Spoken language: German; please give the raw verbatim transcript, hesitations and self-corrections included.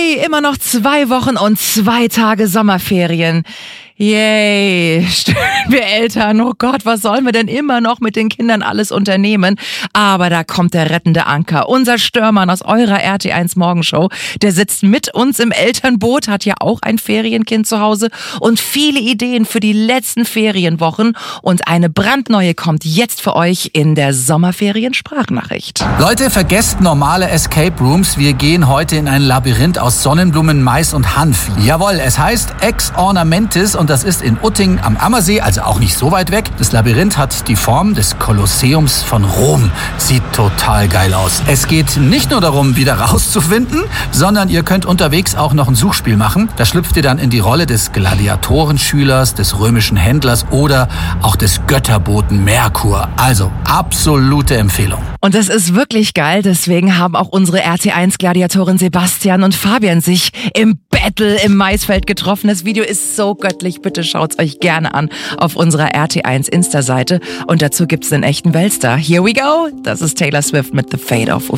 Yay, immer noch zwei Wochen und zwei Tage Sommerferien. Yay, stöhnen wir Eltern, oh Gott, was sollen wir denn immer noch mit den Kindern alles unternehmen? Aber da kommt der rettende Anker, unser Störmann aus eurer R T eins Morgenshow. Der sitzt mit uns im Elternboot, hat ja auch ein Ferienkind zu Hause und viele Ideen für die letzten Ferienwochen. Und eine brandneue kommt jetzt für euch in der Sommerferien-Sprachnachricht. Leute, vergesst normale Escape Rooms. Wir gehen heute in ein Labyrinth aus Sonnenblumen, Mais und Hanf. Jawohl, es heißt Ex Ornamentis und das ist in Utting am Ammersee, also auch nicht so weit weg. Das Labyrinth hat die Form des Kolosseums von Rom. Sieht total geil aus. Es geht nicht nur darum, wieder rauszufinden, sondern ihr könnt unterwegs auch noch ein Suchspiel machen. Da schlüpft ihr dann in die Rolle des Gladiatorenschülers, des römischen Händlers oder auch des Götterboten Merkur. Also absolute Empfehlung. Und das ist wirklich geil, deswegen haben auch unsere R T eins Gladiatoren Sebastian und Fabian sich im Battle im Maisfeld getroffen. Das Video ist so göttlich, bitte schaut's euch gerne an auf unserer R T eins Insta-Seite. Und dazu gibt's einen echten Weltstar. Here we go, das ist Taylor Swift mit The Fate of